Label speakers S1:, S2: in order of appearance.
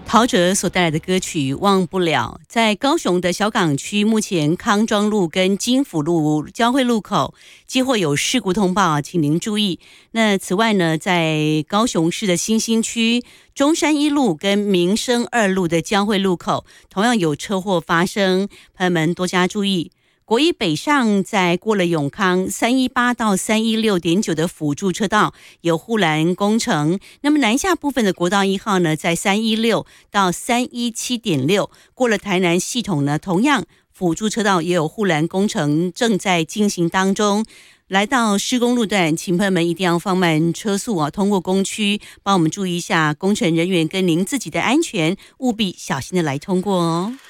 S1: 陶喆所带来的歌曲《忘不了》。在高雄的小港区，目前康庄路跟金府路交汇路口接获有事故通报，请您注意。那此外呢，在高雄市的新兴区中山一路跟民生二路的交汇路口，同样有车祸发生，朋友们多加注意。国一北上在过了永康318到316.9的辅助车道有护栏工程，那么南下部分的国道1号呢，在316到317.6过了台南系统呢，同样辅助车道也有护栏工程正在进行当中。来到施工路段，请朋友们一定要放慢车速啊！通过工区，帮我们注意一下工程人员跟您自己的安全，务必小心的来通过哦。